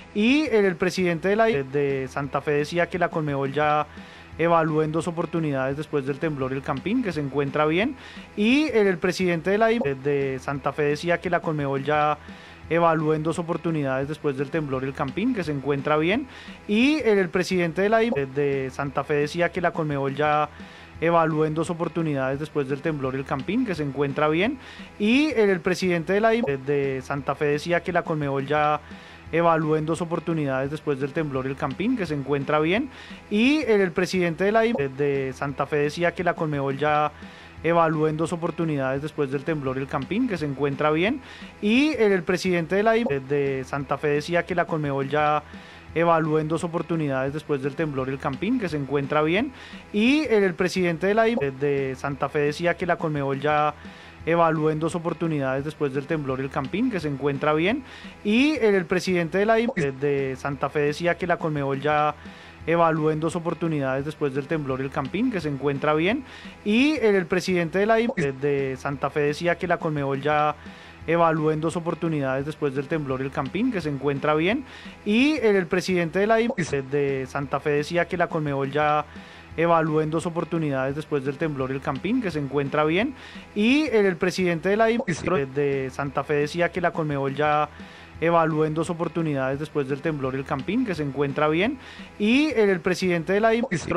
y el presidente de Santa Fe decía que la Conmebol ya evalúa en 2 oportunidades después del temblor el Campín, que se encuentra bien, y el presidente de Santa Fe decía que la Conmebol ya evalúa en 2 oportunidades después del temblor el Campín, que se encuentra bien, y el presidente de Santa Fe decía que la Conmebol ya evalúa en 2 oportunidades después del temblor el Campín, que se encuentra bien, y el presidente de Santa Fe decía que la Conmebol ya evalúa en 2 oportunidades después del temblor el Campín, que se encuentra bien, y el presidente de Santa Fe decía que la Conmebol ya evalúa en 2 oportunidades después del temblor el Campín, que se encuentra bien, y el presidente de Santa Fe decía que la Conmebol ya evalúa en 2 oportunidades después del temblor el Campín, que se encuentra bien, y el presidente de Santa Fe decía que la Conmebol ya evalúa en 2 oportunidades después del temblor el Campín, que se encuentra bien, y el presidente de Santa Fe decía que la Conmebol ya evalúa en 2 oportunidades después del temblor el Campín, que se encuentra bien, y el presidente de Santa Fe decía que la Conmebol ya evalúa en 2 oportunidades después del temblor el Campín, que se encuentra bien, y el presidente de Santa Fe decía que la Conmebol ya evalúa en 2 oportunidades después del temblor el Campín, que se encuentra bien, y el presidente de Santa Fe decía que la Conmebol ya evalúa en 2 oportunidades después del temblor el Campín, que se encuentra bien, y el presidente